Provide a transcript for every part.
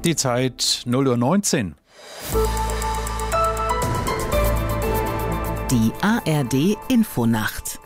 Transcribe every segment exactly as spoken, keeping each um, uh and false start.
Die Zeit null Uhr neunzehn. Die A R D-Infonacht.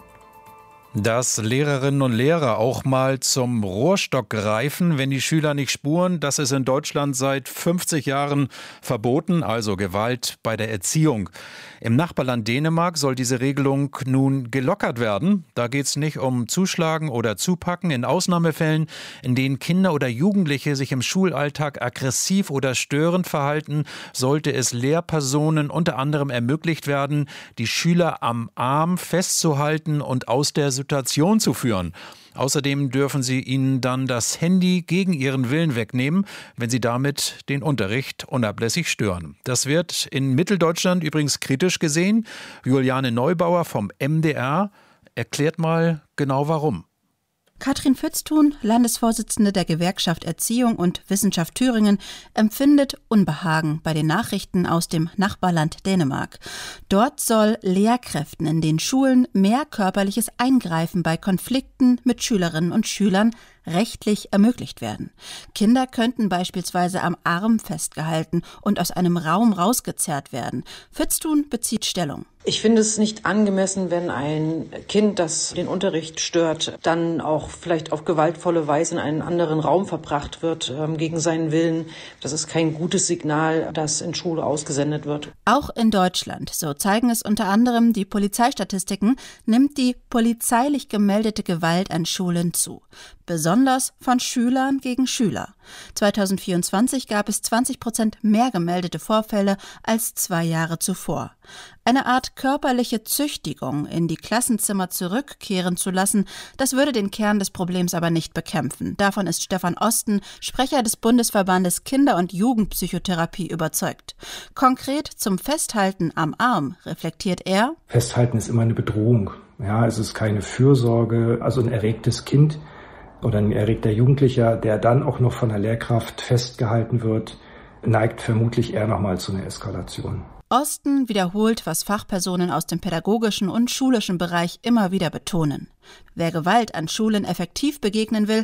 Dass Lehrerinnen und Lehrer auch mal zum Rohrstock greifen, wenn die Schüler nicht spuren, das ist in Deutschland seit fünfzig Jahren verboten, also Gewalt bei der Erziehung. Im Nachbarland Dänemark soll diese Regelung nun gelockert werden. Da geht es nicht um Zuschlagen oder Zupacken. In Ausnahmefällen, in denen Kinder oder Jugendliche sich im Schulalltag aggressiv oder störend verhalten, sollte es Lehrpersonen unter anderem ermöglicht werden, die Schüler am Arm festzuhalten und aus der Situation zu führen. Außerdem dürfen sie ihnen dann das Handy gegen ihren Willen wegnehmen, wenn sie damit den Unterricht unablässig stören. Das wird in Mitteldeutschland übrigens kritisch gesehen. Juliane Neubauer vom M D R erklärt mal genau warum. Katrin Pfütztun, Landesvorsitzende der Gewerkschaft Erziehung und Wissenschaft Thüringen, empfindet Unbehagen bei den Nachrichten aus dem Nachbarland Dänemark. Dort soll Lehrkräften in den Schulen mehr körperliches Eingreifen bei Konflikten mit Schülerinnen und Schülern rechtlich ermöglicht werden. Kinder könnten beispielsweise am Arm festgehalten und aus einem Raum rausgezerrt werden. Pfütztun bezieht Stellung. Ich finde es nicht angemessen, wenn ein Kind, das den Unterricht stört, dann auch vielleicht auf gewaltvolle Weise in einen anderen Raum verbracht wird, ähm, gegen seinen Willen. Das ist kein gutes Signal, das in Schule ausgesendet wird. Auch in Deutschland, so zeigen es unter anderem die Polizeistatistiken, nimmt die polizeilich gemeldete Gewalt an Schulen zu. Besonders von Schülern gegen Schüler. zweitausendvierundzwanzig gab es zwanzig Prozent mehr gemeldete Vorfälle als zwei Jahre zuvor. Eine Art körperliche Züchtigung in die Klassenzimmer zurückkehren zu lassen, das würde den Kern des Problems aber nicht bekämpfen. Davon ist Stefan Osten, Sprecher des Bundesverbandes Kinder- und Jugendpsychotherapie, überzeugt. Konkret zum Festhalten am Arm reflektiert er: Festhalten ist immer eine Bedrohung. Ja, es ist keine Fürsorge, also ein erregtes Kind oder ein erregter Jugendlicher, der dann auch noch von der Lehrkraft festgehalten wird, neigt vermutlich eher nochmal zu einer Eskalation. Osten wiederholt, was Fachpersonen aus dem pädagogischen und schulischen Bereich immer wieder betonen. Wer Gewalt an Schulen effektiv begegnen will,